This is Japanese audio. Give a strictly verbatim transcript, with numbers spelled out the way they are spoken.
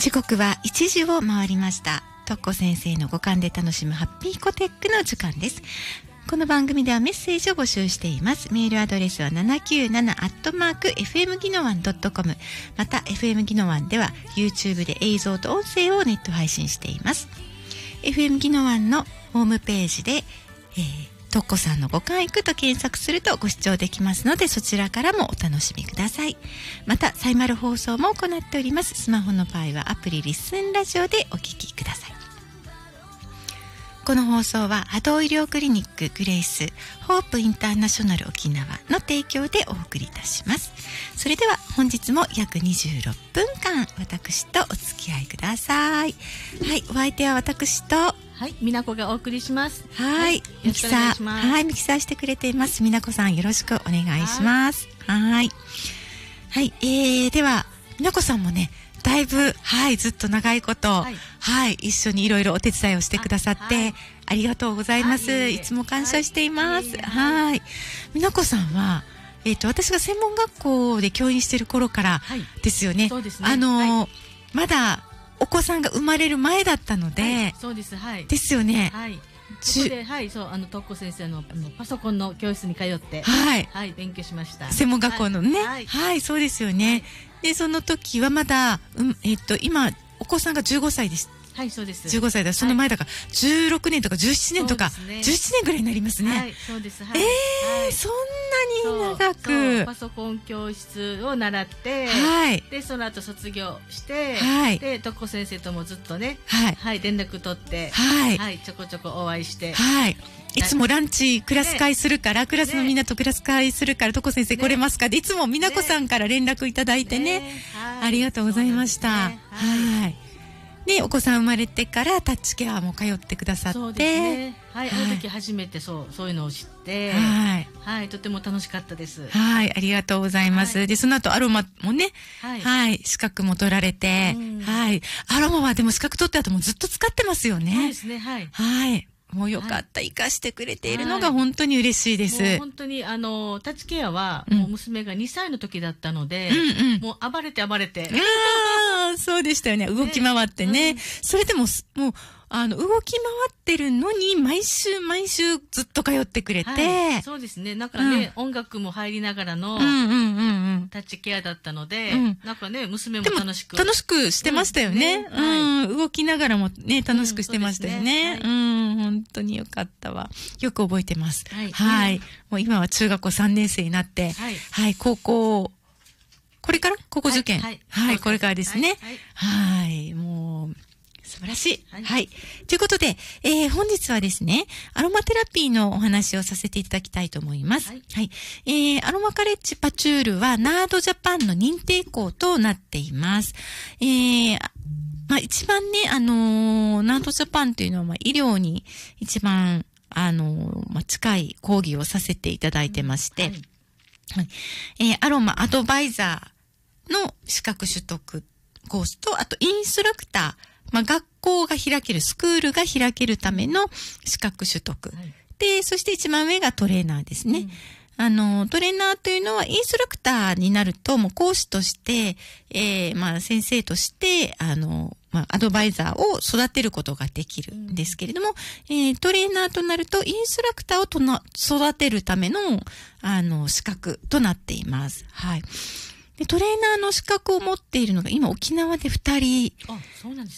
時刻はいちじを回りました。とっこ先生の五感で楽しむハッピーコテックの時間です。この番組ではメッセージを募集しています。メールアドレスは ななきゅうなな アットマーク エフエム ギノワン ドットコム、 また エフエム ギノワンでは YouTube で映像と音声をネット配信しています。 エフエム ギノワンのホームページで、えー、とっこさんの五感行くと検索するとご視聴できますので、そちらからもお楽しみください。またサイマル放送も行っております。スマホの場合はアプリリッスンラジオでお聞きください。この放送は波動医療クリニックグレイスホープインターナショナル沖縄の提供でお送りいたします。それでは本日も約にじゅうろっぷんかん私とお付き合いください。はい、お相手は私と、はい、 みなこがお送りします。 はい、ミキサー、はい、ミキサーしてくれています。みなこさんよろしくお願いします。はい、はい、えー、ではみなこさんもね、だいぶ、はい、ずっと長いこと、はい、はい、一緒にいろいろお手伝いをしてくださって、あ、はい、ありがとうございます。い, いつも感謝しています。はい、はい、みなこさんは、えっと、私が専門学校で教員している頃からですよね。はい、そうですね。あの、はい、まだお子さんが生まれる前だったので、はい、 そうです。はい。 ですよね。 はい。そこで、はい、そう、あの、とっこ先生の、あの、パソコンの教室に通って、 はい、 はい、勉強しました。 専門学校のね、 はい、 はい、そうですよね。はい、で、その時はまだ、うん、えっと、今、お子さんがじゅうごさいです。 はい、そうです。 じゅうごさいだ。その前だから、じゅうろくねんとかじゅうななねんとか、ね、じゅうななねんぐらいになりますね。 はい、そうです。はい、 えー、 はい、 そんなに長く。 パソコン教室を習って、 はい。 で、その後卒業して、 はい。 で、とっこ先生ともずっとね、 はい。 はい、連絡取って、 はい。 はい、ちょこちょこお会いして、 はい。いつもランチクラス会するから、ね、クラスのみんなとクラス会するから、とっこ先生来れますか、ね、でいつもみなこさんから連絡いただいてね、ね、はい、ありがとうございました。ね、はい。で、お子さん生まれてからタッチケアも通ってくださって、そうですね、 はい、あの時初めてそうそういうのを知って、 はい、 はい、とても楽しかったです。 はい、ありがとうございます。はい、で、その後アロマもね、はい、はい、資格も取られて、はい、アロマはでも資格取った後もずっと使ってますよね。 そうですね、はい、 はい。もうよかった、はい、生かしてくれているのが本当に嬉しいです。 もう本当にあのタッチケアは、もう娘がにさいの時だったので、うんうん、もう暴れて暴れて。 ああ、そうでしたよね。動き回ってね。ね、うん、それでももうあの動き回ってるのに毎週毎週ずっと通ってくれて、 はい、そうですね。なんかね、うん、音楽も入りながらのタッチケアだったので、うん、なんかね、娘も楽しく楽しくしてましたよね。うん、ね、うん、動きながらもね楽しくしてましたよね。うん、うん、本当によかったわ。よく覚えてます。はい。はい、もう今は中学校さんねん生になって、はい、はい、高校これから高校受験、はい、はいはい、これからですね。はい、はい、もう素晴らしい。はい。はい。ということで、えー、本日はですね、アロマテラピーのお話をさせていただきたいと思います。はい。はい、えー、アロマカレッジパチュールはナードジャパンの認定校となっています。えー、まあ一番ね、あのー、ナードジャパンというのは、まあ医療に一番、あのー、まあ近い講義をさせていただいてまして、うん、はい。はい。えー、アロマアドバイザーの資格取得コースと、あとインストラクター、まあ、学校が開ける、スクールが開けるための資格取得。はい、で、そして一番上がトレーナーですね。うん、あの、トレーナーというのはインストラクターになると、もう講師として、えー、まあ、先生として、あの、まあ、アドバイザーを育てることができるんですけれども、うん、えー、トレーナーとなると、インストラクターをとな育てるための、あの、資格となっています。はい。で、トレーナーの資格を持っているのが今沖縄でふたり。 あ、そうなんです